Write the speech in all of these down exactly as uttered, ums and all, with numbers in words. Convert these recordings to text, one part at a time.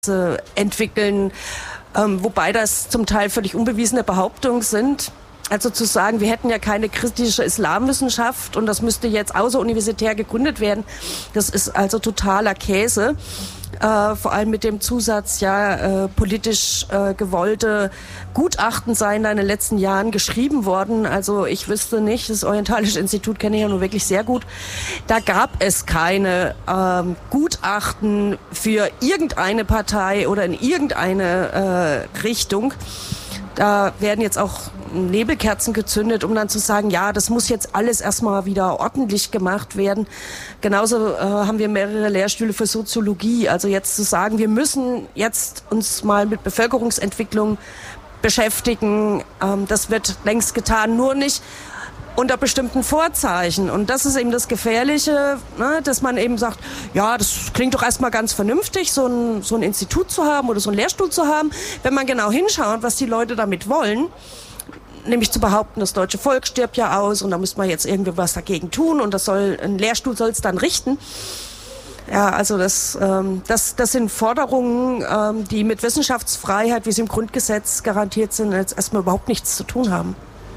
äh, entwickeln, ähm, wobei das zum Teil völlig unbewiesene Behauptungen sind. Also zu sagen, wir hätten ja keine kritische Islamwissenschaft und das müsste jetzt außeruniversitär gegründet werden, das ist also totaler Käse. Äh, vor allem mit dem Zusatz, ja, äh, politisch äh, gewollte Gutachten seien da in den letzten Jahren geschrieben worden. Also ich wüsste nicht, das Orientalische Institut kenne ich ja nur wirklich sehr gut. Da gab es keine ähm, Gutachten für irgendeine Partei oder in irgendeine äh, Richtung. Da werden jetzt auch Nebelkerzen gezündet, um dann zu sagen, ja, das muss jetzt alles erstmal wieder ordentlich gemacht werden. Genauso äh, haben wir mehrere Lehrstühle für Soziologie. Also jetzt zu sagen, wir müssen jetzt uns mal mit Bevölkerungsentwicklung beschäftigen, ähm, das wird längst getan, nur nicht unter bestimmten Vorzeichen. Und das ist eben das Gefährliche, ne, dass man eben sagt, ja, das klingt doch erstmal ganz vernünftig, so ein, so ein Institut zu haben oder so einen Lehrstuhl zu haben. Wenn man genau hinschaut, was die Leute damit wollen, nämlich zu behaupten, das deutsche Volk stirbt ja aus und da muss man jetzt irgendwie was dagegen tun und das soll, ein Lehrstuhl soll es dann richten. Ja, also das, ähm, das, das sind Forderungen, ähm, die mit Wissenschaftsfreiheit, wie sie im Grundgesetz garantiert sind, jetzt erstmal überhaupt nichts zu tun haben.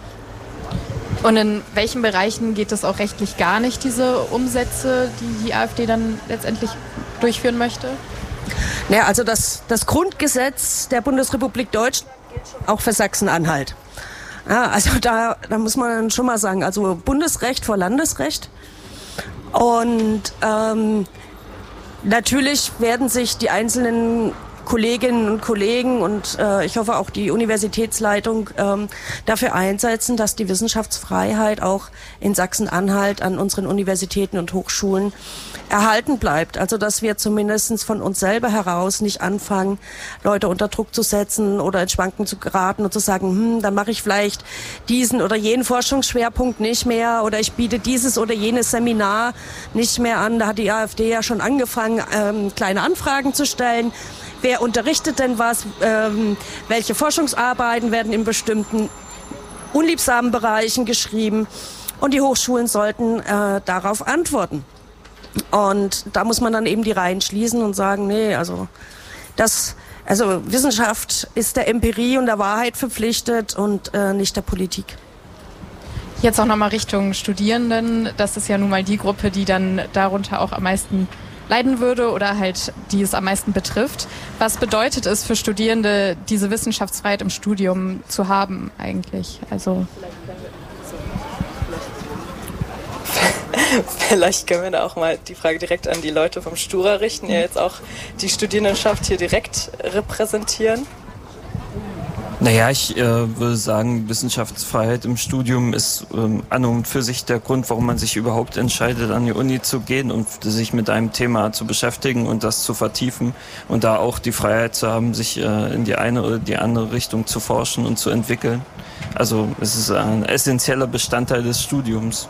Und in welchen Bereichen geht es auch rechtlich gar nicht, diese Umsätze, die die AfD dann letztendlich durchführen möchte? Naja, also das, das Grundgesetz der Bundesrepublik Deutschland gilt auch für Sachsen-Anhalt. Ja, also da, da muss man schon mal sagen, also Bundesrecht vor Landesrecht. Und ähm, natürlich werden sich die einzelnen Kolleginnen und Kollegen und äh, ich hoffe auch die Universitätsleitung ähm, dafür einsetzen, dass die Wissenschaftsfreiheit auch in Sachsen-Anhalt an unseren Universitäten und Hochschulen erhalten bleibt. Also dass wir zumindest von uns selber heraus nicht anfangen, Leute unter Druck zu setzen oder ins Schwanken zu geraten und zu sagen, hm, dann mache ich vielleicht diesen oder jenen Forschungsschwerpunkt nicht mehr oder ich biete dieses oder jenes Seminar nicht mehr an. Da hat die AfD ja schon angefangen, ähm, kleine Anfragen zu stellen. Wer unterrichtet denn was? Ähm, welche Forschungsarbeiten werden in bestimmten unliebsamen Bereichen geschrieben? Und die Hochschulen sollten äh, darauf antworten. Und da muss man dann eben die Reihen schließen und sagen, nee, also das, also Wissenschaft ist der Empirie und der Wahrheit verpflichtet und äh, nicht der Politik. Jetzt auch nochmal Richtung Studierenden. Das ist ja nun mal die Gruppe, die dann darunter auch am meisten leiden würde oder halt die es am meisten betrifft. Was bedeutet es für Studierende, diese Wissenschaftsfreiheit im Studium zu haben eigentlich? Also Vielleicht können wir da auch mal die Frage direkt an die Leute vom Stura richten, die jetzt auch die Studierendenschaft hier direkt repräsentieren. Naja, ich äh, würde sagen, Wissenschaftsfreiheit im Studium ist ähm, an und für sich der Grund, warum man sich überhaupt entscheidet, an die Uni zu gehen und sich mit einem Thema zu beschäftigen und das zu vertiefen und da auch die Freiheit zu haben, sich äh, in die eine oder die andere Richtung zu forschen und zu entwickeln. Also es ist ein essentieller Bestandteil des Studiums.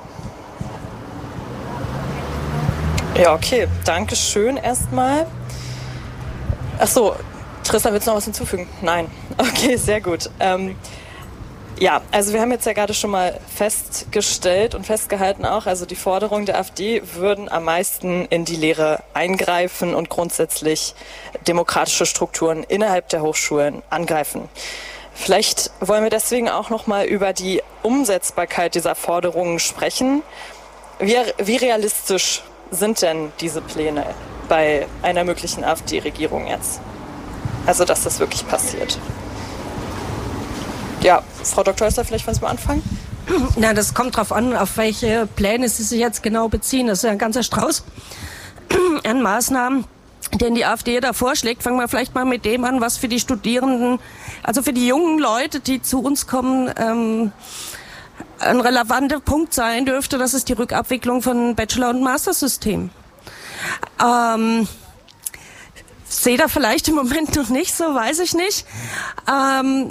Ja, okay. Dankeschön erstmal. Ach so. Tristan, willst du noch was hinzufügen? Nein. Okay, sehr gut. Ähm, ja, also wir haben jetzt ja gerade schon mal festgestellt und festgehalten auch, also die Forderungen der AfD würden am meisten in die Lehre eingreifen und grundsätzlich demokratische Strukturen innerhalb der Hochschulen angreifen. Vielleicht wollen wir deswegen auch noch mal über die Umsetzbarkeit dieser Forderungen sprechen. Wie, wie realistisch sind denn diese Pläne bei einer möglichen AfD-Regierung jetzt? Also, dass das wirklich passiert. Ja, Frau Doktor Häusler, vielleicht wollen Sie mal anfangen? Na, das kommt drauf an, auf welche Pläne Sie sich jetzt genau beziehen. Das ist ja ein ganzer Strauß an Maßnahmen, den die AfD da vorschlägt. Fangen wir vielleicht mal mit dem an, was für die Studierenden, also für die jungen Leute, die zu uns kommen, ähm, ein relevanter Punkt sein dürfte. Das ist die Rückabwicklung von Bachelor- und Mastersystemen. Ähm... Sehe da vielleicht im Moment noch nicht, so weiß ich nicht. Ähm,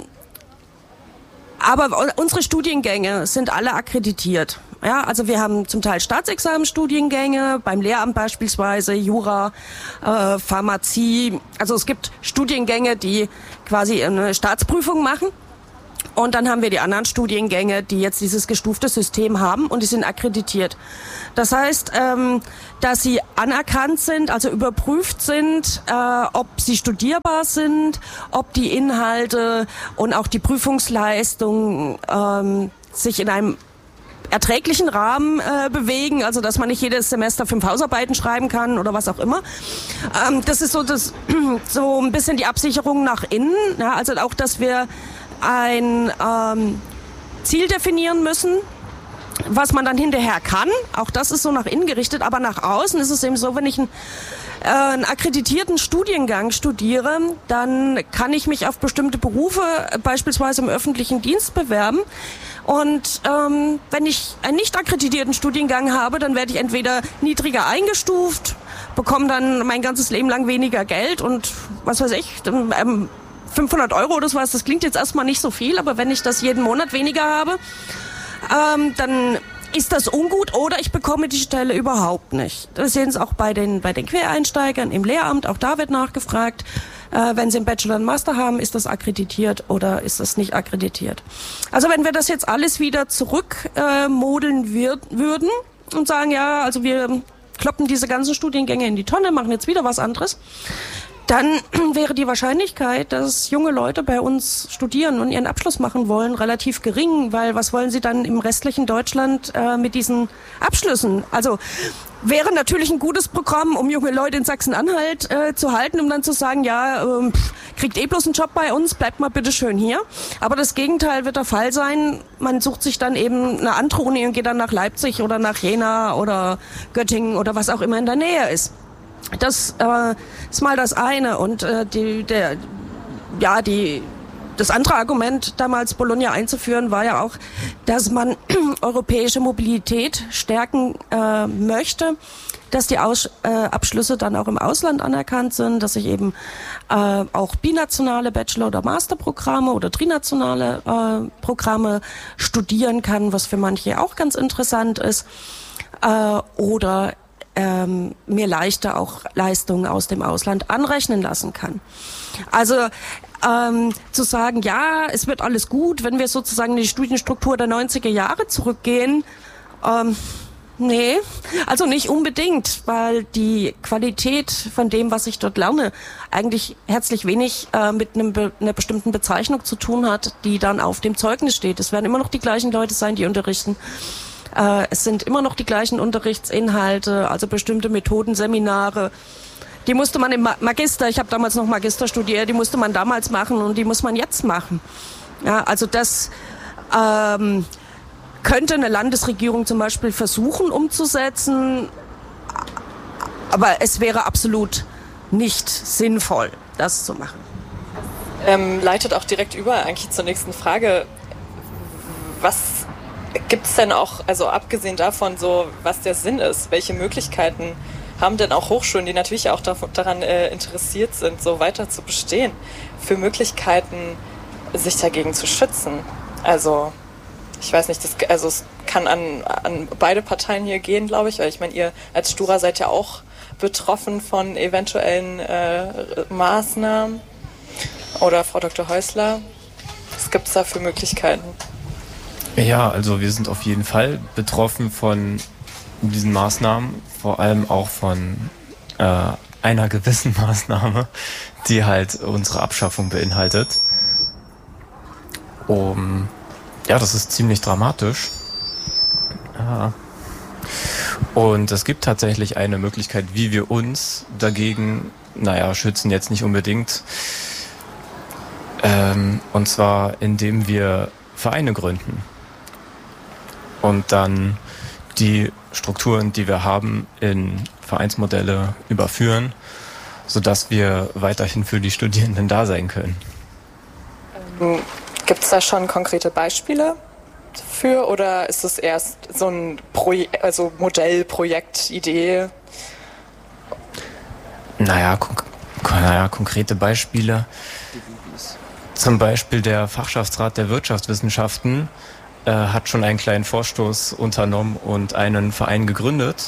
aber unsere Studiengänge sind alle akkreditiert. Ja, also wir haben zum Teil Staatsexamenstudiengänge, beim Lehramt beispielsweise, Jura, äh, Pharmazie. Also es gibt Studiengänge, die quasi eine Staatsprüfung machen. Und dann haben wir die anderen Studiengänge, die jetzt dieses gestufte System haben und die sind akkreditiert. Das heißt, ähm, dass sie anerkannt sind, also überprüft sind, äh, ob sie studierbar sind, ob die Inhalte und auch die Prüfungsleistung ähm, sich in einem erträglichen Rahmen äh, bewegen, also dass man nicht jedes Semester fünf Hausarbeiten schreiben kann oder was auch immer. Ähm, das ist so, das, so ein bisschen die Absicherung nach innen, ja, also auch, dass wir ein ähm, Ziel definieren müssen, was man dann hinterher kann. Auch das ist so nach innen gerichtet, aber nach außen ist es eben so, wenn ich einen, äh, einen akkreditierten Studiengang studiere, dann kann ich mich auf bestimmte Berufe, beispielsweise im öffentlichen Dienst, bewerben. Und ähm, wenn ich einen nicht akkreditierten Studiengang habe, dann werde ich entweder niedriger eingestuft, bekomme dann mein ganzes Leben lang weniger Geld und was weiß ich, ähm, fünfhundert Euro oder sowas, das klingt jetzt erstmal nicht so viel, aber wenn ich das jeden Monat weniger habe, ähm, dann ist das ungut oder ich bekomme die Stelle überhaupt nicht. Das sehen Sie auch bei den, bei den Quereinsteigern im Lehramt, auch da wird nachgefragt, äh, wenn Sie einen Bachelor und Master haben, ist das akkreditiert oder ist das nicht akkreditiert. Also wenn wir das jetzt alles wieder zurückmodeln äh, wir, würden und sagen, ja, also wir kloppen diese ganzen Studiengänge in die Tonne, machen jetzt wieder was anderes, dann wäre die Wahrscheinlichkeit, dass junge Leute bei uns studieren und ihren Abschluss machen wollen, relativ gering, weil was wollen sie dann im restlichen Deutschland äh, mit diesen Abschlüssen? Also wäre natürlich ein gutes Programm, um junge Leute in Sachsen-Anhalt äh, zu halten, um dann zu sagen, ja, äh, kriegt eh bloß einen Job bei uns, bleibt mal bitte schön hier. Aber das Gegenteil wird der Fall sein. Man sucht sich dann eben eine andere Uni und geht dann nach Leipzig oder nach Jena oder Göttingen oder was auch immer in der Nähe ist. Das äh, ist mal das eine und äh, die, der, ja, die, das andere Argument, damals Bologna einzuführen, war ja auch, dass man europäische Mobilität stärken äh, möchte, dass die Aus, äh, Abschlüsse dann auch im Ausland anerkannt sind, dass ich eben äh, auch binationale Bachelor- oder Masterprogramme oder trinationale äh, Programme studieren kann, was für manche auch ganz interessant ist, äh, oder Ähm, mir leichter auch Leistungen aus dem Ausland anrechnen lassen kann. Also ähm, zu sagen, ja, es wird alles gut, wenn wir sozusagen in die Studienstruktur der neunziger Jahre zurückgehen, ähm, nee, also nicht unbedingt, weil die Qualität von dem, was ich dort lerne, eigentlich herzlich wenig äh, mit einem be- einer bestimmten Bezeichnung zu tun hat, die dann auf dem Zeugnis steht. Es werden immer noch die gleichen Leute sein, die unterrichten. Äh, es sind immer noch die gleichen Unterrichtsinhalte, also bestimmte Methoden, Seminare. Die musste man im Ma- Magister, ich habe damals noch Magister studiert, die musste man damals machen und die muss man jetzt machen. Ja, also das ähm, könnte eine Landesregierung zum Beispiel versuchen umzusetzen, aber es wäre absolut nicht sinnvoll, das zu machen. Ähm, leitet auch direkt über eigentlich zur nächsten Frage. Was gibt es denn auch, also abgesehen davon, so was der Sinn ist, welche Möglichkeiten haben denn auch Hochschulen, die natürlich auch davon, daran äh, interessiert sind, so weiter zu bestehen, für Möglichkeiten, sich dagegen zu schützen? Also ich weiß nicht, das, also es kann an, an beide Parteien hier gehen, glaube ich, weil ich meine, ihr als Stura seid ja auch betroffen von eventuellen äh, Maßnahmen. Oder Frau Doktor Häusler, was gibt es da für Möglichkeiten? Ja, also wir sind auf jeden Fall betroffen von diesen Maßnahmen, vor allem auch von äh, einer gewissen Maßnahme, die halt unsere Abschaffung beinhaltet. Um, ja, das ist ziemlich dramatisch. Ja. Und es gibt tatsächlich eine Möglichkeit, wie wir uns dagegen, naja, schützen jetzt nicht unbedingt, ähm, und zwar indem wir Vereine gründen. Und dann die Strukturen, die wir haben, in Vereinsmodelle überführen, sodass wir weiterhin für die Studierenden da sein können. Ähm, Gibt es da schon konkrete Beispiele für oder ist es erst so ein Proje- also Modellprojekt, Idee? Naja, konk- naja, konkrete Beispiele. Zum Beispiel der Fachschaftsrat der Wirtschaftswissenschaften äh, hat schon einen kleinen Vorstoß unternommen und einen Verein gegründet.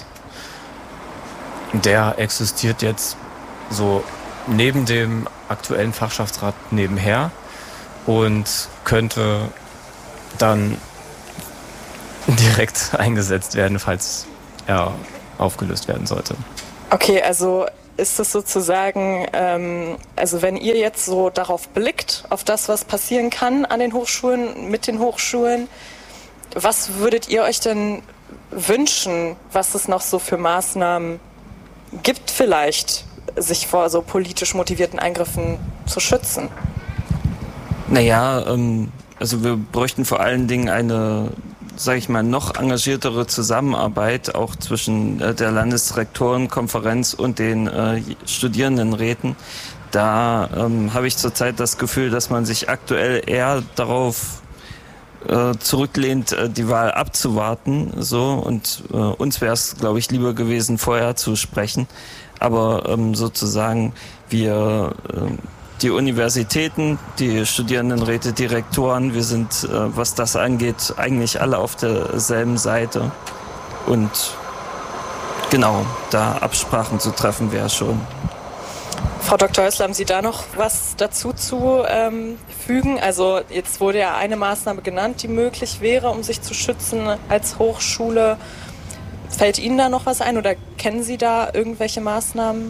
Der existiert jetzt so neben dem aktuellen Fachschaftsrat nebenher und könnte dann direkt eingesetzt werden, falls er aufgelöst werden sollte. Okay, also ist es sozusagen, ähm, also wenn ihr jetzt so darauf blickt, auf das, was passieren kann an den Hochschulen, mit den Hochschulen, was würdet ihr euch denn wünschen, was es noch so für Maßnahmen gibt vielleicht, sich vor so politisch motivierten Eingriffen zu schützen? Naja, ähm, also wir bräuchten vor allen Dingen eine, sage ich mal, noch engagiertere Zusammenarbeit auch zwischen äh, der Landesrektorenkonferenz und den äh, Studierendenräten. Da ähm, habe ich zurzeit das Gefühl, dass man sich aktuell eher darauf äh, zurücklehnt, äh, die Wahl abzuwarten. So, und äh, uns wäre es, glaube ich, lieber gewesen, vorher zu sprechen. Aber ähm, sozusagen wir, äh, die Universitäten, die Studierendenräte, die Rektoren, wir sind, äh, was das angeht, eigentlich alle auf derselben Seite. Und genau, da Absprachen zu treffen wäre schon. Frau Doktor Hössler, haben Sie da noch was dazu zu ähm, fügen? Also jetzt wurde ja eine Maßnahme genannt, die möglich wäre, um sich zu schützen als Hochschule. Fällt Ihnen da noch was ein oder kennen Sie da irgendwelche Maßnahmen?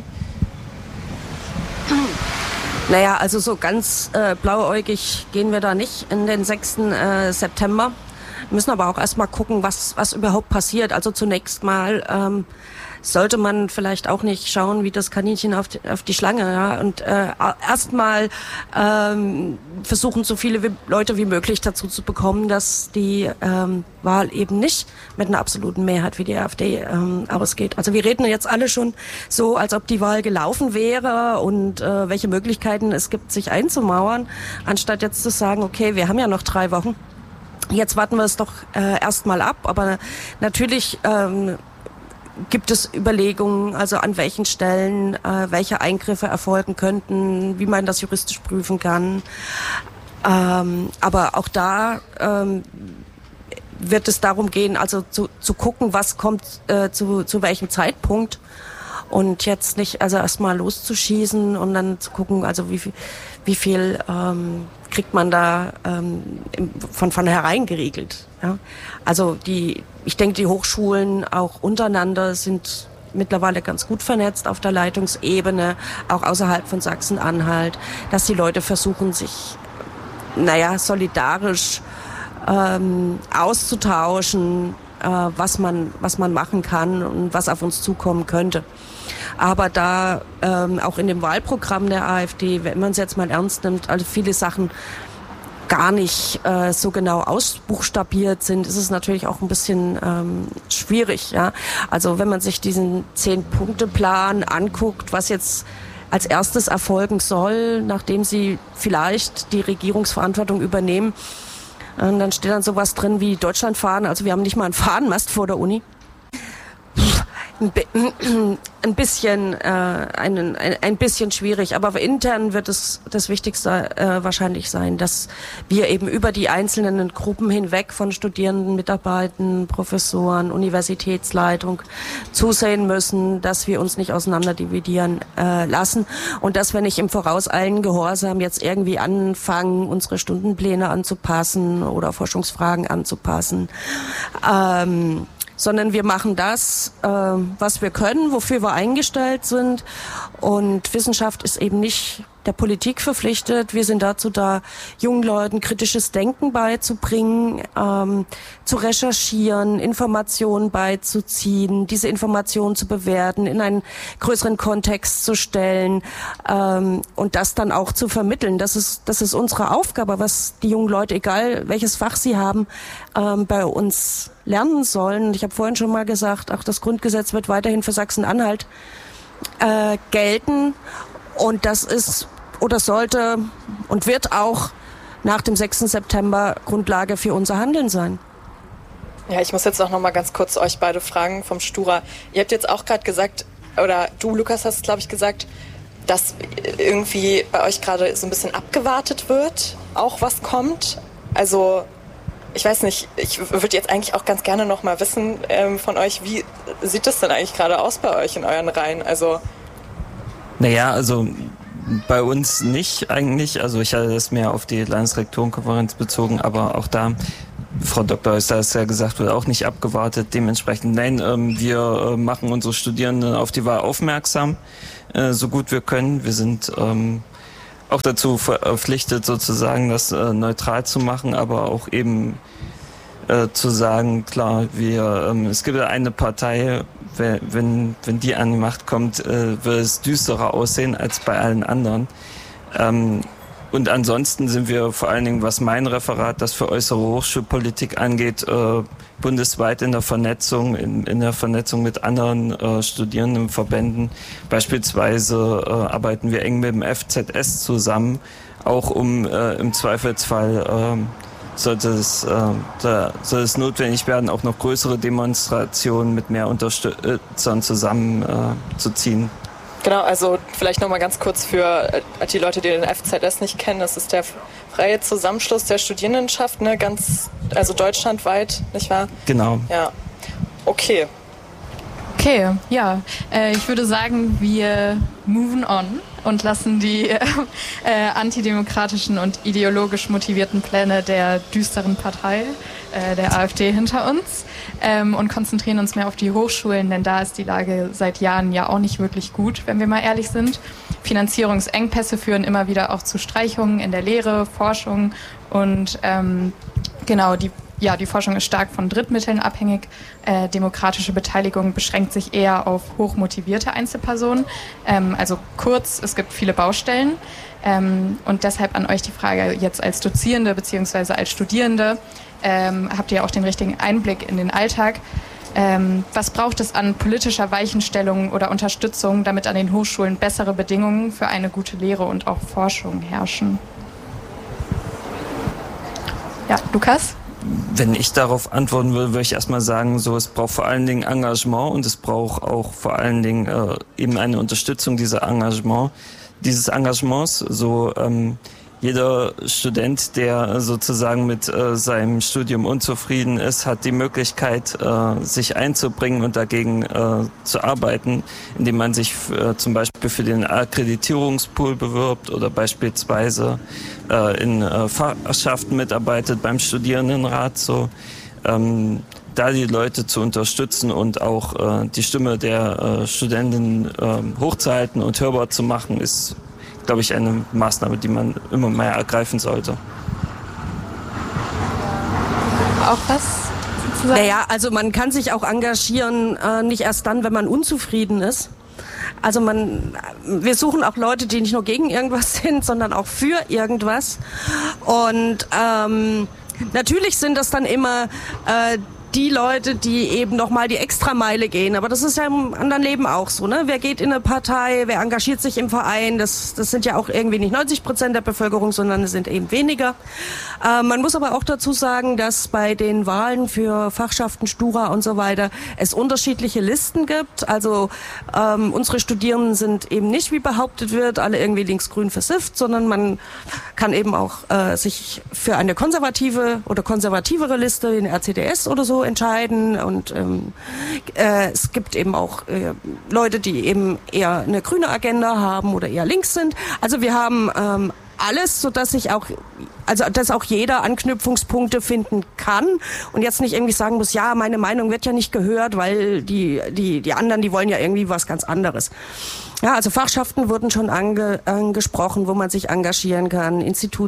Naja, also so ganz äh, blauäugig gehen wir da nicht in den sechsten äh, September. Wir müssen aber auch erstmal gucken, was, was überhaupt passiert. Also zunächst mal ähm, sollte man vielleicht auch nicht schauen wie das Kaninchen auf die, auf die Schlange, ja, und äh, erstmal ähm, versuchen, so viele wie, Leute wie möglich dazu zu bekommen, dass die ähm, Wahl eben nicht mit einer absoluten Mehrheit wie die AfD ähm, ausgeht. Also wir reden jetzt alle schon so, als ob die Wahl gelaufen wäre und äh, welche Möglichkeiten es gibt, sich einzumauern, anstatt jetzt zu sagen, okay, wir haben ja noch drei Wochen, jetzt warten wir es doch äh, erstmal ab. Aber natürlich ähm, gibt es Überlegungen, also an welchen Stellen äh, welche Eingriffe erfolgen könnten, wie man das juristisch prüfen kann. Ähm, aber auch da ähm, wird es darum gehen, also zu, zu gucken, was kommt äh, zu, zu welchem Zeitpunkt. Und jetzt nicht also erstmal loszuschießen und dann zu gucken, also wie viel, wie viel ähm, kriegt man da ähm, im, von vornherein geregelt. Ja? Also die, ich denke, die Hochschulen auch untereinander sind mittlerweile ganz gut vernetzt auf der Leitungsebene, auch außerhalb von Sachsen-Anhalt, dass die Leute versuchen, sich, naja, solidarisch ähm, auszutauschen, äh, was man, was man machen kann und was auf uns zukommen könnte. Aber da ähm, auch in dem Wahlprogramm der AfD, wenn man es jetzt mal ernst nimmt, also viele Sachen gar nicht äh, so genau ausbuchstabiert sind, ist es natürlich auch ein bisschen ähm, schwierig. Ja? Also wenn man sich diesen Zehn-Punkte-Plan anguckt, was jetzt als erstes erfolgen soll, nachdem sie vielleicht die Regierungsverantwortung übernehmen, und dann steht dann sowas drin wie Deutschland fahren, also wir haben nicht mal einen Fahnenmast vor der Uni. Ein bisschen, äh, ein, ein, ein bisschen schwierig, aber intern wird es das Wichtigste äh, wahrscheinlich sein, dass wir eben über die einzelnen Gruppen hinweg von Studierenden, Mitarbeitern, Professoren, Universitätsleitung zusehen müssen, dass wir uns nicht auseinanderdividieren äh, lassen und dass wir nicht im vorauseilenden Gehorsam jetzt irgendwie anfangen, unsere Stundenpläne anzupassen oder Forschungsfragen anzupassen. Ähm, sondern wir machen das, äh, was wir können, wofür wir eingestellt sind. Und Wissenschaft ist eben nicht der Politik verpflichtet. Wir sind dazu da, jungen Leuten kritisches Denken beizubringen, ähm, zu recherchieren, Informationen beizuziehen, diese Informationen zu bewerten, in einen größeren Kontext zu stellen ähm, und das dann auch zu vermitteln. Das ist, das ist unsere Aufgabe, was die jungen Leute, egal welches Fach sie haben, ähm, bei uns lernen sollen. Ich habe vorhin schon mal gesagt, auch das Grundgesetz wird weiterhin für Sachsen-Anhalt äh, gelten. Und das ist oder sollte und wird auch nach dem sechsten September Grundlage für unser Handeln sein. Ja, ich muss jetzt auch noch mal ganz kurz euch beide fragen vom Stura. Ihr habt jetzt auch gerade gesagt, oder du, Lukas, hast, glaube ich, gesagt, dass irgendwie bei euch gerade so ein bisschen abgewartet wird, auch was kommt. Also ich weiß nicht, ich würde jetzt eigentlich auch ganz gerne noch mal wissen ähm, von euch, wie sieht das denn eigentlich gerade aus bei euch in euren Reihen? Also Naja, also bei uns nicht eigentlich. Also ich hatte das mehr auf die Landesrektorenkonferenz bezogen, aber auch da, Frau Doktor Oester hat ja gesagt, wird auch nicht abgewartet. Dementsprechend, nein, ähm, wir äh, machen unsere Studierenden auf die Wahl aufmerksam, äh, so gut wir können. Wir sind ähm, auch dazu verpflichtet, sozusagen das äh, neutral zu machen, aber auch eben äh, zu sagen, klar, wir, ähm, es gibt eine Partei, wenn, wenn die an die Macht kommt, äh, wird es düsterer aussehen als bei allen anderen. Ähm, und ansonsten sind wir vor allen Dingen, was mein Referat, das für äußere Hochschulpolitik angeht, äh, bundesweit in der Vernetzung, in, in der Vernetzung mit anderen äh, Studierendenverbänden. Beispielsweise äh, arbeiten wir eng mit dem F Z S zusammen, auch um äh, im Zweifelsfall äh, sollte es, äh, da, soll es notwendig werden, auch noch größere Demonstrationen mit mehr Unterstützern zusammenzuziehen. Äh, Genau, also vielleicht nochmal ganz kurz für die Leute, die den F Z S nicht kennen. Das ist der freie Zusammenschluss der Studierendenschaft, ne? Ganz, also deutschlandweit, nicht wahr? Genau. Ja, okay. Okay, ja. Äh, ich würde sagen, wir moven on und lassen die äh, antidemokratischen und ideologisch motivierten Pläne der düsteren Partei, äh, der AfD, hinter uns ähm, und konzentrieren uns mehr auf die Hochschulen, denn da ist die Lage seit Jahren ja auch nicht wirklich gut, wenn wir mal ehrlich sind. Finanzierungsengpässe führen immer wieder auch zu Streichungen in der Lehre, Forschung und ähm, genau, die Ja, die Forschung ist stark von Drittmitteln abhängig. Äh, demokratische Beteiligung beschränkt sich eher auf hochmotivierte Einzelpersonen. Ähm, also kurz, es gibt viele Baustellen. Ähm, und deshalb an euch die Frage jetzt als Dozierende bzw. als Studierende. Ähm, habt ihr auch den richtigen Einblick in den Alltag? Ähm, was braucht es an politischer Weichenstellung oder Unterstützung, damit an den Hochschulen bessere Bedingungen für eine gute Lehre und auch Forschung herrschen? Ja, Lukas? Wenn ich darauf antworten würde, würde ich erstmal sagen, so, es braucht vor allen Dingen Engagement und es braucht auch vor allen Dingen äh, eben eine Unterstützung dieser Engagement, dieses Engagements. So ähm, jeder Student, der sozusagen mit äh, seinem Studium unzufrieden ist, hat die Möglichkeit, äh, sich einzubringen und dagegen äh, zu arbeiten, indem man sich äh, zum Beispiel für den Akkreditierungspool bewirbt oder beispielsweise äh, in äh, Fachschaften mitarbeitet beim Studierendenrat. So, ähm, da die Leute zu unterstützen und auch äh, die Stimme der äh, Studenten äh, hochzuhalten und hörbar zu machen, ist, glaube ich, eine Maßnahme, die man immer mehr ergreifen sollte. Auch was zu sagen? Naja, also man kann sich auch engagieren, äh, nicht erst dann, wenn man unzufrieden ist. Also man, wir suchen auch Leute, die nicht nur gegen irgendwas sind, sondern auch für irgendwas. Und ähm, natürlich sind das dann immer äh, die Leute, die eben nochmal die Extrameile gehen. Aber das ist ja im anderen Leben auch so, ne? Wer geht in eine Partei, wer engagiert sich im Verein? Das, das sind ja auch irgendwie nicht neunzig Prozent der Bevölkerung, sondern es sind eben weniger. Äh, man muss aber auch dazu sagen, dass bei den Wahlen für Fachschaften, Stura und so weiter es unterschiedliche Listen gibt. Also ähm, unsere Studierenden sind eben nicht, wie behauptet wird, alle irgendwie linksgrün versifft, sondern man kann eben auch äh, sich für eine konservative oder konservativere Liste, den R C D S oder so, entscheiden. Und ähm, äh, es gibt eben auch äh, Leute, die eben eher eine grüne Agenda haben oder eher links sind. Also wir haben ähm, alles, so dass ich auch, also dass auch jeder Anknüpfungspunkte finden kann und jetzt nicht irgendwie sagen muss, ja, meine Meinung wird ja nicht gehört, weil die die die anderen, die wollen ja irgendwie was ganz anderes. Ja, also Fachschaften wurden schon ange, angesprochen, wo man sich engagieren kann,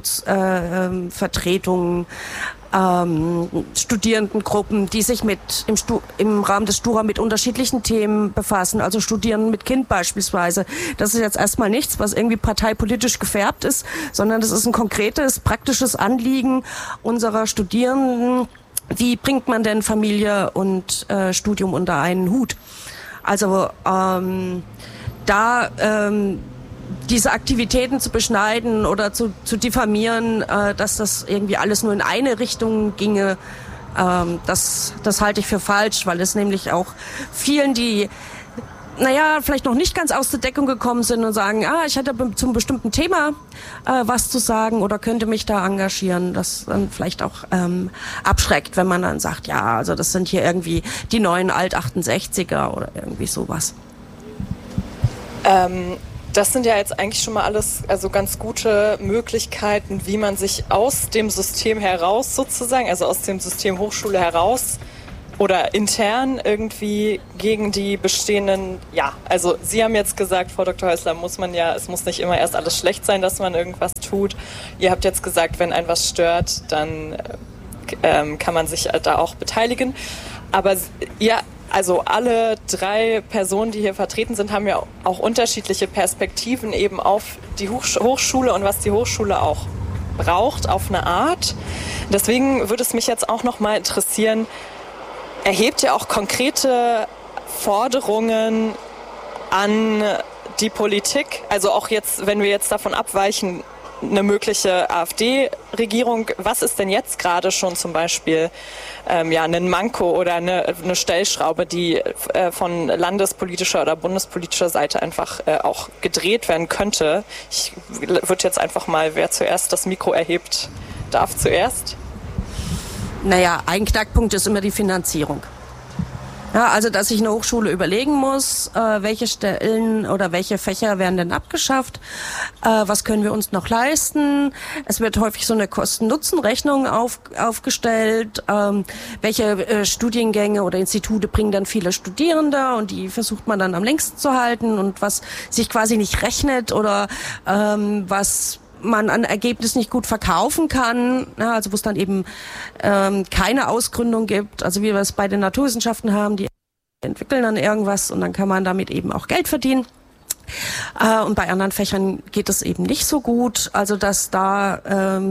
Institutsvertretungen, äh, ähm, Studierendengruppen, die sich mit im, Stu im Rahmen des Stura mit unterschiedlichen Themen befassen, also Studierenden mit Kind beispielsweise. Das ist jetzt erstmal nichts, was irgendwie parteipolitisch gefärbt ist, sondern das ist ein konkretes, praktisches Anliegen unserer Studierenden. Wie bringt man denn Familie und äh, Studium unter einen Hut? Also ähm, da ähm, diese Aktivitäten zu beschneiden oder zu, zu diffamieren, äh, dass das irgendwie alles nur in eine Richtung ginge, ähm, das, das halte ich für falsch, weil es nämlich auch vielen, die naja, vielleicht noch nicht ganz aus der Deckung gekommen sind und sagen, ah, ich hätte zum bestimmten Thema äh, was zu sagen oder könnte mich da engagieren, das dann vielleicht auch ähm, abschreckt, wenn man dann sagt, ja, also das sind hier irgendwie die neuen Alt-achtundsechziger oder irgendwie sowas. Ähm, Das sind ja jetzt eigentlich schon mal alles also ganz gute Möglichkeiten, wie man sich aus dem System heraus sozusagen, also aus dem System Hochschule heraus oder intern irgendwie gegen die bestehenden, ja, also Sie haben jetzt gesagt, Frau Doktor Häusler, muss man ja, es muss nicht immer erst alles schlecht sein, dass man irgendwas tut. Ihr habt jetzt gesagt, wenn ein was stört, dann ähm, kann man sich da auch beteiligen. Aber ja, also alle drei Personen, die hier vertreten sind, haben ja auch unterschiedliche Perspektiven eben auf die Hochschule und was die Hochschule auch braucht auf eine Art. Deswegen würde es mich jetzt auch noch mal interessieren, erhebt ihr auch konkrete Forderungen an die Politik? Also auch jetzt, wenn wir jetzt davon abweichen, eine mögliche AfD-Regierung, was ist denn jetzt gerade schon zum Beispiel ähm, ja, ein Manko oder eine, eine Stellschraube, die äh, von landespolitischer oder bundespolitischer Seite einfach äh, auch gedreht werden könnte? Ich würde jetzt einfach mal, wer zuerst das Mikro erhebt, darf zuerst. Naja, ein Knackpunkt ist immer die Finanzierung. Ja, also dass sich eine Hochschule überlegen muss, äh, welche Stellen oder welche Fächer werden denn abgeschafft, äh, was können wir uns noch leisten. Es wird häufig so eine Kosten-Nutzen-Rechnung auf, aufgestellt, ähm, welche äh, Studiengänge oder Institute bringen dann viele Studierende und die versucht man dann am längsten zu halten und was sich quasi nicht rechnet oder ähm, was man an Ergebnissen nicht gut verkaufen kann, ja, also wo es dann eben ähm, keine Ausgründung gibt, also wie wir es bei den Naturwissenschaften haben, die entwickeln dann irgendwas und dann kann man damit eben auch Geld verdienen. Äh, und bei anderen Fächern geht es eben nicht so gut, also dass da ähm,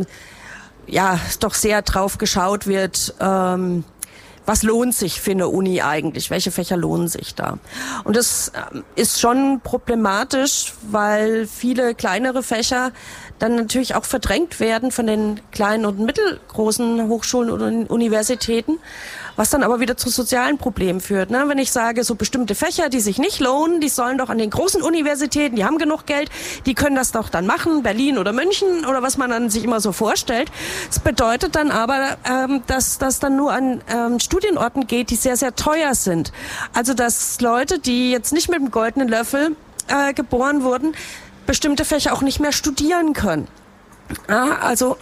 ja doch sehr drauf geschaut wird, ähm, was lohnt sich für eine Uni eigentlich? Welche Fächer lohnen sich da? Und das ist schon problematisch, weil viele kleinere Fächer dann natürlich auch verdrängt werden von den kleinen und mittelgroßen Hochschulen und Universitäten, was dann aber wieder zu sozialen Problemen führt. Ne? Wenn ich sage, so bestimmte Fächer, die sich nicht lohnen, die sollen doch an den großen Universitäten, die haben genug Geld, die können das doch dann machen, Berlin oder München oder was man dann sich immer so vorstellt. Das bedeutet dann aber, ähm, dass das dann nur an ähm, Studienorten geht, die sehr, sehr teuer sind. Also dass Leute, die jetzt nicht mit dem goldenen Löffel äh, geboren wurden, bestimmte Fächer auch nicht mehr studieren können. Ja, also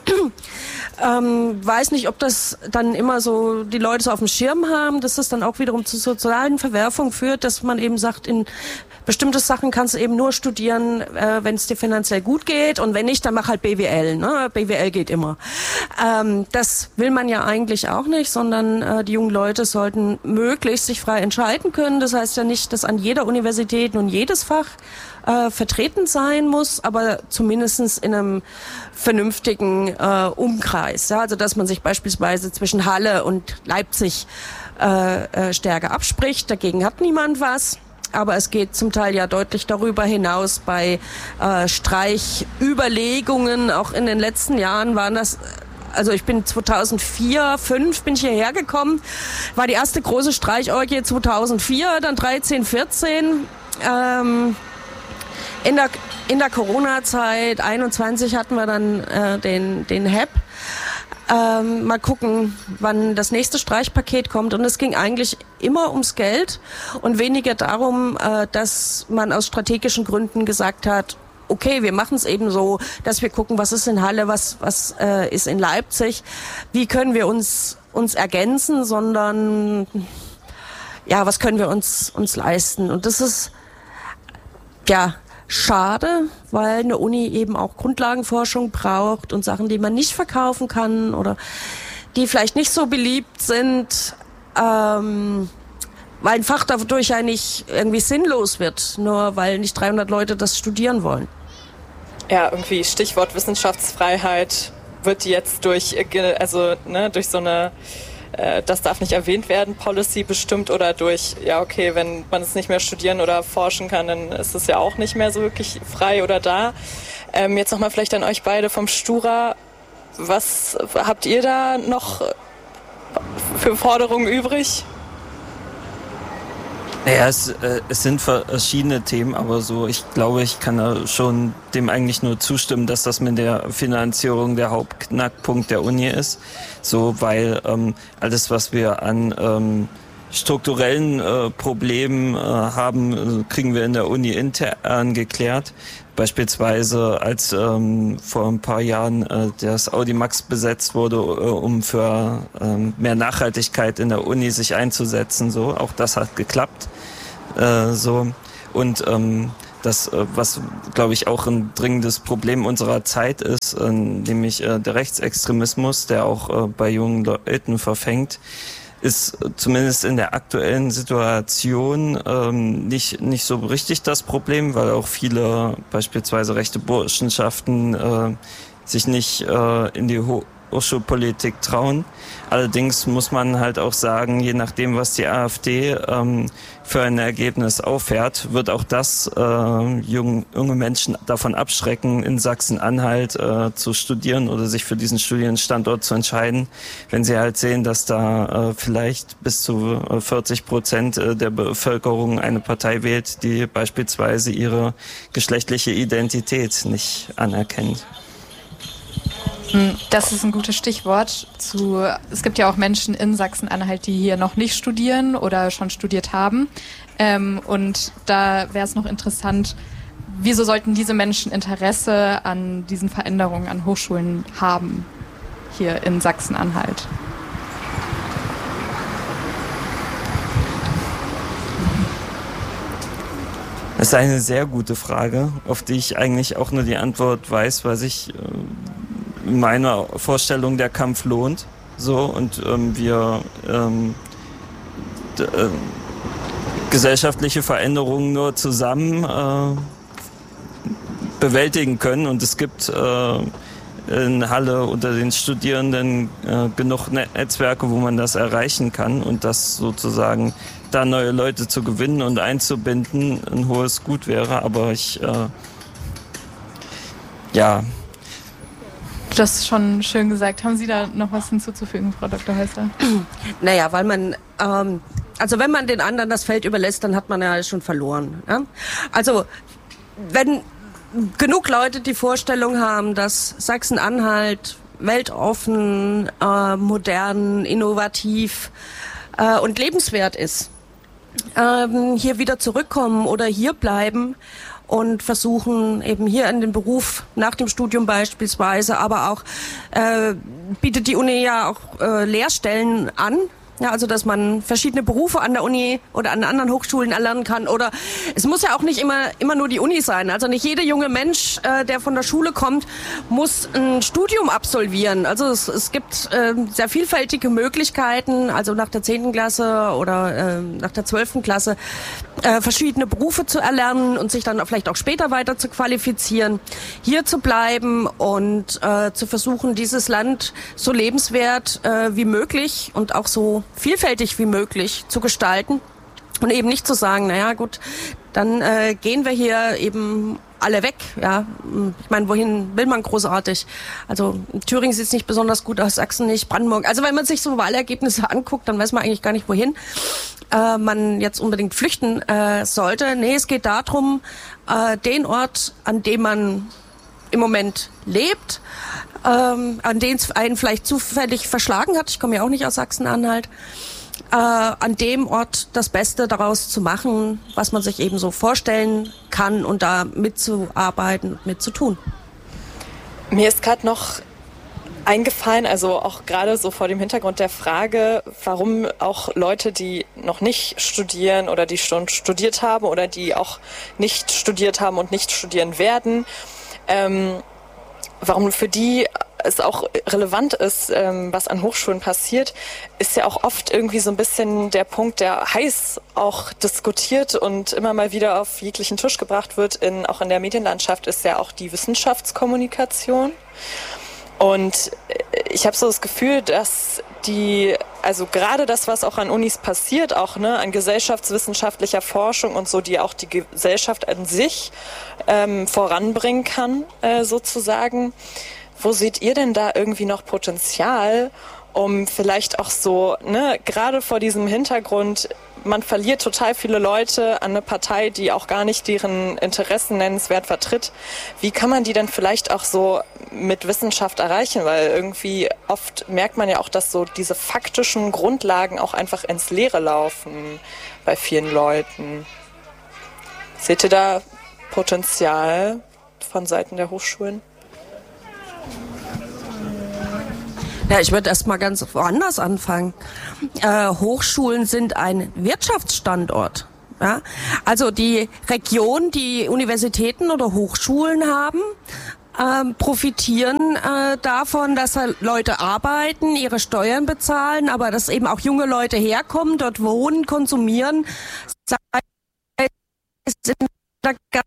ähm, weiß nicht, ob das dann immer so die Leute so auf dem Schirm haben, dass das dann auch wiederum zu sozialen Verwerfungen führt, dass man eben sagt, in bestimmte Sachen kannst du eben nur studieren, äh, wenn es dir finanziell gut geht und wenn nicht, dann mach halt B W L. Ne? B W L geht immer. Ähm, das will man ja eigentlich auch nicht, sondern äh, die jungen Leute sollten möglichst sich frei entscheiden können. Das heißt ja nicht, dass an jeder Universität nun jedes Fach äh, vertreten sein muss, aber zumindestens in einem vernünftigen äh, Umkreis. Ja? Also dass man sich beispielsweise zwischen Halle und Leipzig äh, äh, stärker abspricht. Dagegen hat niemand was. Aber es geht zum Teil ja deutlich darüber hinaus bei äh, Streichüberlegungen. Auch in den letzten Jahren waren das, also ich bin zweitausendvier, fünf bin ich hierher gekommen, war die erste große Streichorgie zweitausendvier, dann dreizehn, vierzehn. Ähm, in der, in der Corona-Zeit einundzwanzig hatten wir dann äh, den, den H E P. Ähm, mal gucken, wann das nächste Streichpaket kommt. Und es ging eigentlich immer ums Geld und weniger darum, äh, dass man aus strategischen Gründen gesagt hat, okay, wir machen es eben so, dass wir gucken, was ist in Halle, was was äh, ist in Leipzig, wie können wir uns uns ergänzen, sondern ja, was können wir uns uns leisten? Und das ist ja schade, weil eine Uni eben auch Grundlagenforschung braucht und Sachen, die man nicht verkaufen kann oder die vielleicht nicht so beliebt sind, ähm, weil ein Fach dadurch ja nicht irgendwie sinnlos wird, nur weil nicht dreihundert Leute das studieren wollen. Ja, irgendwie Stichwort Wissenschaftsfreiheit wird jetzt durch, also ne, durch so eine das darf nicht erwähnt werden, Policy bestimmt oder durch, ja okay, wenn man es nicht mehr studieren oder forschen kann, dann ist es ja auch nicht mehr so wirklich frei oder da. Ähm, jetzt nochmal vielleicht an euch beide vom Stura. Was habt ihr da noch für Forderungen übrig? Naja, es, äh, es sind verschiedene Themen, aber so, ich glaube, ich kann da schon dem eigentlich nur zustimmen, dass das mit der Finanzierung der Hauptknackpunkt der Uni ist. So, weil ähm, alles, was wir an ähm, strukturellen äh, Problemen äh, haben, äh, kriegen wir in der Uni intern geklärt. Beispielsweise als ähm, vor ein paar Jahren äh, das Audimax besetzt wurde, äh, um für ähm, mehr Nachhaltigkeit in der Uni sich einzusetzen. So, auch das hat geklappt. Äh, so und ähm, das, äh, was glaube ich auch ein dringendes Problem unserer Zeit ist, äh, nämlich äh, der Rechtsextremismus, der auch äh, bei jungen Leuten verfängt, ist zumindest in der aktuellen Situation ähm, nicht nicht so richtig das Problem, weil auch viele beispielsweise rechte Burschenschaften äh, sich nicht äh, in die Ho- Hochschulpolitik trauen. Allerdings muss man halt auch sagen, je nachdem, was die AfD ähm, für ein Ergebnis auffährt, wird auch das äh, jung, junge Menschen davon abschrecken, in Sachsen-Anhalt äh, zu studieren oder sich für diesen Studienstandort zu entscheiden, wenn sie halt sehen, dass da äh, vielleicht bis zu äh, vierzig Prozent der Bevölkerung eine Partei wählt, die beispielsweise ihre geschlechtliche Identität nicht anerkennt. Das ist ein gutes Stichwort. Zu, es gibt ja auch Menschen in Sachsen-Anhalt, die hier noch nicht studieren oder schon studiert haben. Ähm, und da wäre es noch interessant, wieso sollten diese Menschen Interesse an diesen Veränderungen an Hochschulen haben hier in Sachsen-Anhalt? Das ist eine sehr gute Frage, auf die ich eigentlich auch nur die Antwort weiß, weil sich äh, in meiner Vorstellung der Kampf lohnt. So, und ähm, wir ähm, d- äh, gesellschaftliche Veränderungen nur zusammen äh, bewältigen können. Und es gibt äh, in Halle unter den Studierenden äh, genug Netzwerke, wo man das erreichen kann, und das sozusagen da neue Leute zu gewinnen und einzubinden ein hohes Gut wäre. Aber ich äh, ja Das ist schon schön gesagt. Haben Sie da noch was hinzuzufügen, Frau Doktor Häusler? Naja, weil man, ähm, also wenn man den anderen das Feld überlässt, dann hat man ja schon verloren. Ja? Also wenn genug Leute die Vorstellung haben, dass Sachsen-Anhalt weltoffen, äh, modern, innovativ äh, und lebenswert ist, ähm, hier wieder zurückkommen oder hier bleiben und versuchen eben hier in den Beruf nach dem Studium beispielsweise, aber auch äh, bietet die Uni ja auch äh, Lehrstellen an. Ja, also dass man verschiedene Berufe an der Uni oder an anderen Hochschulen erlernen kann. Oder es muss ja auch nicht immer immer nur die Uni sein. Also nicht jeder junge Mensch, äh, der von der Schule kommt, muss ein Studium absolvieren. Also es, es gibt äh, sehr vielfältige Möglichkeiten, also nach der zehnten Klasse oder äh, nach der zwölften Klasse äh, verschiedene Berufe zu erlernen und sich dann vielleicht auch später weiter zu qualifizieren, hier zu bleiben und äh, zu versuchen, dieses Land so lebenswert äh, wie möglich und auch so vielfältig wie möglich zu gestalten und eben nicht zu sagen, naja gut, dann äh, gehen wir hier eben alle weg. Ja, ich meine, wohin will man großartig? Also Thüringen sieht nicht besonders gut aus, Sachsen nicht, Brandenburg. Also wenn man sich so Wahlergebnisse anguckt, dann weiß man eigentlich gar nicht, wohin äh, man jetzt unbedingt flüchten äh, sollte. Nee, es geht darum, äh, den Ort, an dem man im Moment lebt, ähm, an den es einen vielleicht zufällig verschlagen hat, ich komme ja auch nicht aus Sachsen-Anhalt, äh, an dem Ort das Beste daraus zu machen, was man sich eben so vorstellen kann und da mitzuarbeiten und mitzutun. Mir ist gerade noch eingefallen, also auch gerade so vor dem Hintergrund der Frage, warum auch Leute, die noch nicht studieren oder die schon studiert haben oder die auch nicht studiert haben und nicht studieren werden, ähm, warum für die es auch relevant ist, ähm, was an Hochschulen passiert, ist ja auch oft irgendwie so ein bisschen der Punkt, der heiß auch diskutiert und immer mal wieder auf jeglichen Tisch gebracht wird, in, auch in der Medienlandschaft, ist ja auch die Wissenschaftskommunikation. Und ich habe so das Gefühl, dass die, also gerade das, was auch an Unis passiert, auch ne, an gesellschaftswissenschaftlicher Forschung und so, die auch die Gesellschaft an sich ähm, voranbringen kann, äh, sozusagen. Wo seht ihr denn da irgendwie noch Potenzial, um vielleicht auch so, ne, gerade vor diesem Hintergrund, man verliert total viele Leute an eine Partei, die auch gar nicht deren Interessen nennenswert vertritt. Wie kann man die denn vielleicht auch so mit Wissenschaft erreichen? Weil irgendwie oft merkt man ja auch, dass so diese faktischen Grundlagen auch einfach ins Leere laufen bei vielen Leuten. Seht ihr da Potenzial von Seiten der Hochschulen? Ja, ich würde erst mal ganz woanders anfangen. Äh, Hochschulen sind ein Wirtschaftsstandort. Ja? Also die Region, die Universitäten oder Hochschulen haben, ähm, profitieren äh, davon, dass halt Leute arbeiten, ihre Steuern bezahlen, aber dass eben auch junge Leute herkommen, dort wohnen, konsumieren, sei es in der